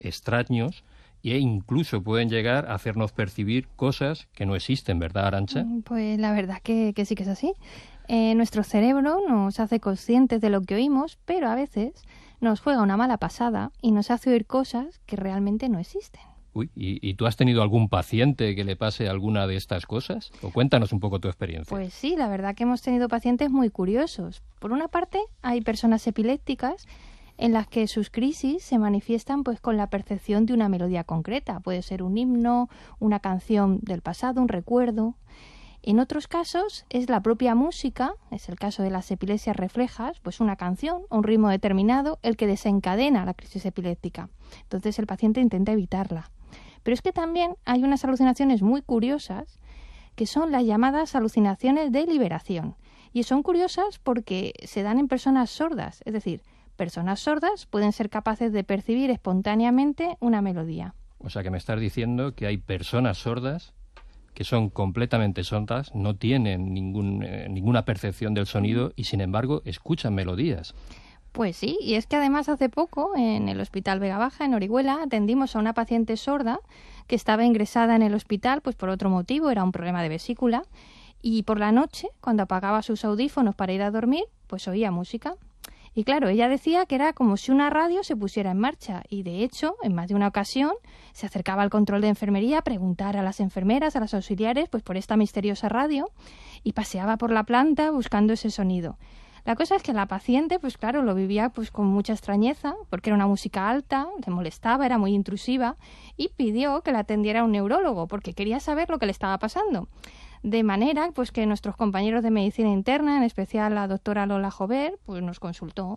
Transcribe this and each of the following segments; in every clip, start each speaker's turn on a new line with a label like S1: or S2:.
S1: extraños e incluso pueden llegar a hacernos percibir cosas que no existen, ¿verdad, Arantxa?
S2: Pues la verdad que sí que es así. Nuestro cerebro nos hace conscientes de lo que oímos, pero a veces nos juega una mala pasada y nos hace oír cosas que realmente no existen.
S1: Uy, ¿y tú has tenido algún paciente que le pase alguna de estas cosas? O cuéntanos un poco tu experiencia.
S2: Pues sí, la verdad que hemos tenido pacientes muy curiosos. Por una parte, hay personas epilépticas en las que sus crisis se manifiestan pues con la percepción de una melodía concreta. Puede ser un himno, una canción del pasado, un recuerdo. En otros casos es la propia música, es el caso de las epilepsias reflejas, pues una canción o un ritmo determinado el que desencadena la crisis epiléptica. Entonces el paciente intenta evitarla. Pero es que también hay unas alucinaciones muy curiosas que son las llamadas alucinaciones de liberación. Y son curiosas porque se dan en personas sordas, es decir, personas sordas pueden ser capaces de percibir espontáneamente una melodía.
S1: O sea, que me estás diciendo que hay personas sordas que son completamente sordas, no tienen ninguna percepción del sonido y, sin embargo, escuchan melodías.
S2: Pues sí, y es que además hace poco en el Hospital Vega Baja, en Orihuela, atendimos a una paciente sorda que estaba ingresada en el hospital pues por otro motivo, era un problema de vesícula, y por la noche, cuando apagaba sus audífonos para ir a dormir, pues oía música. Y claro, ella decía que era como si una radio se pusiera en marcha y, de hecho, en más de una ocasión se acercaba al control de enfermería a preguntar a las enfermeras, a las auxiliares, pues por esta misteriosa radio y paseaba por la planta buscando ese sonido. La cosa es que la paciente, pues claro, lo vivía pues con mucha extrañeza porque era una música alta, le molestaba, era muy intrusiva y pidió que la atendiera un neurólogo porque quería saber lo que le estaba pasando. De manera pues que nuestros compañeros de medicina interna, en especial la doctora Lola Jover, pues nos consultó.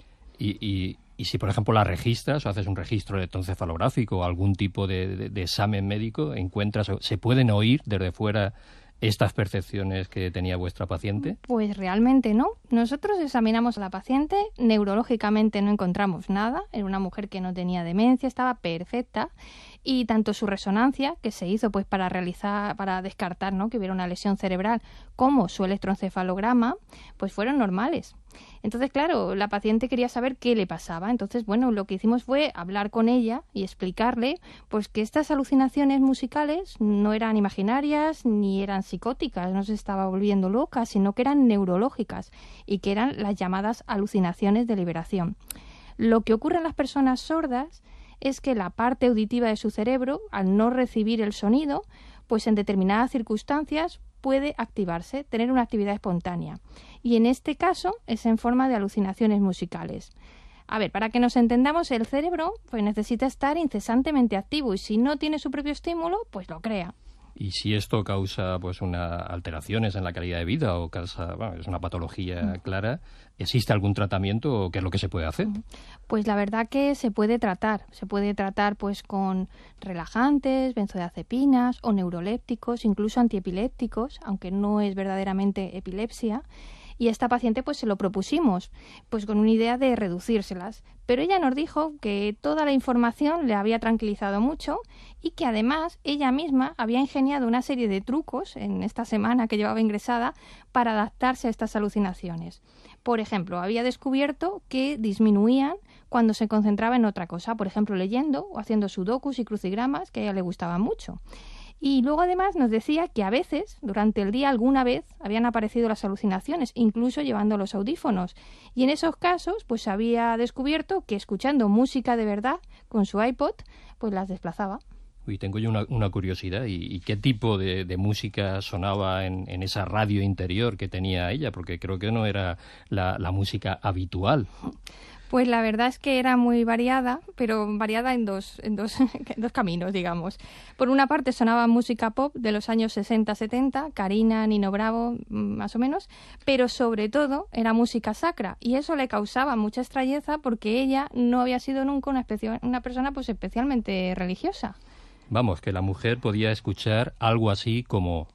S1: Y si, por ejemplo, la registras o haces un registro electroencefalográfico o algún tipo de examen médico, encuentras, se pueden oír desde fuera estas percepciones que tenía vuestra paciente.
S2: Pues realmente no. Nosotros examinamos a la paciente, neurológicamente no encontramos nada, era una mujer que no tenía demencia, estaba perfecta, y tanto su resonancia, que se hizo pues para descartar, ¿no?, que hubiera una lesión cerebral, como su electroencefalograma, pues fueron normales. Entonces, claro, la paciente quería saber qué le pasaba. Entonces, bueno, lo que hicimos fue hablar con ella y explicarle pues que estas alucinaciones musicales no eran imaginarias ni eran psicóticas, no se estaba volviendo loca, sino que eran neurológicas y que eran las llamadas alucinaciones de liberación. Lo que ocurre en las personas sordas es que la parte auditiva de su cerebro, al no recibir el sonido, pues en determinadas circunstancias puede activarse, tener una actividad espontánea. Y en este caso es en forma de alucinaciones musicales. A ver, para que nos entendamos, el cerebro pues necesita estar incesantemente activo y si no tiene su propio estímulo, pues lo crea.
S1: Y si esto causa pues alteraciones en la calidad de vida o es una patología clara, ¿existe algún tratamiento o qué es lo que se puede hacer?
S2: Pues la verdad que se puede tratar pues con relajantes, benzodiazepinas o neurolépticos, incluso antiepilépticos, aunque no es verdaderamente epilepsia. Y a esta paciente pues se lo propusimos, pues con una idea de reducírselas. Pero ella nos dijo que toda la información le había tranquilizado mucho y que además ella misma había ingeniado una serie de trucos en esta semana que llevaba ingresada para adaptarse a estas alucinaciones. Por ejemplo, había descubierto que disminuían cuando se concentraba en otra cosa, por ejemplo, leyendo o haciendo sudokus y crucigramas, que a ella le gustaban mucho. Y luego además nos decía que a veces, durante el día, alguna vez habían aparecido las alucinaciones, incluso llevando los audífonos. Y en esos casos, pues había descubierto que escuchando música de verdad con su iPod, pues las desplazaba.
S1: Uy, tengo yo una curiosidad. ¿Y qué tipo de música sonaba en esa radio interior que tenía ella? Porque creo que no era la música habitual.
S2: Pues la verdad es que era muy variada, pero variada en dos caminos, digamos. Por una parte sonaba música pop de los años 60-70, Karina, Nino Bravo, más o menos, pero sobre todo era música sacra y eso le causaba mucha extrañeza porque ella no había sido nunca una persona pues especialmente religiosa.
S1: Vamos, que la mujer podía escuchar algo así como